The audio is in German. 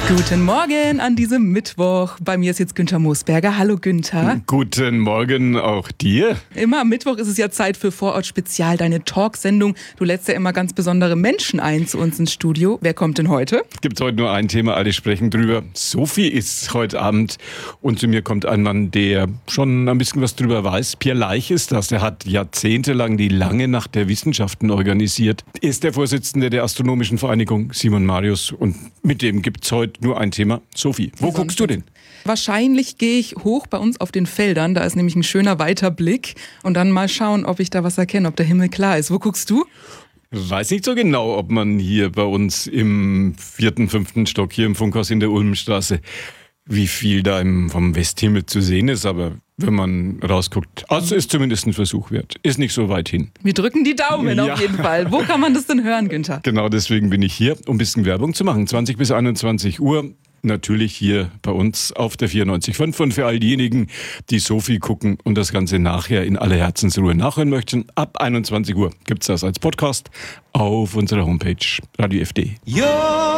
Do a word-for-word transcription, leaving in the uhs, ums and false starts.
Guten Morgen an diesem Mittwoch. Bei mir ist jetzt Günther Moosberger. Hallo Günther. Guten Morgen auch dir. Immer am Mittwoch ist es ja Zeit für Vorort Spezial, deine Talksendung. Du lädst ja immer ganz besondere Menschen ein zu uns ins Studio. Wer kommt denn heute? Gibt heute nur ein Thema, alle sprechen drüber. Sophie ist heute Abend und zu mir kommt ein Mann, der schon ein bisschen was drüber weiß. Pierre Leich ist das. Der hat jahrzehntelang die Lange Nacht der Wissenschaften organisiert. Er ist der Vorsitzende der Astronomischen Vereinigung, Simon Marius, und mit dem gibt's heute nur ein Thema. Sophie, wo Sonst guckst du denn? Wahrscheinlich gehe ich hoch bei uns auf den Feldern. Da ist nämlich ein schöner weiter Blick. Und dann mal schauen, ob ich da was erkenne, ob der Himmel klar ist. Wo guckst du? Weiß nicht so genau, ob man hier bei uns im vierten, fünften Stock hier im Funkhaus in der Ulmstraße, wie viel da im, vom Westhimmel zu sehen ist, aber wenn man rausguckt, also ist zumindest ein Versuch wert. Ist nicht so weit hin. Wir drücken die Daumen Ja. auf jeden Fall. Wo kann man das denn hören, Günther? Genau deswegen bin ich hier, um ein bisschen Werbung zu machen. zwanzig bis einundzwanzig Uhr. Natürlich hier bei uns auf der vierundneunzig Komma fünf. Und für all diejenigen, die Sophie gucken und das Ganze nachher in aller Herzensruhe nachhören möchten, ab einundzwanzig Uhr gibt's das als Podcast auf unserer Homepage Radio F D. Ja.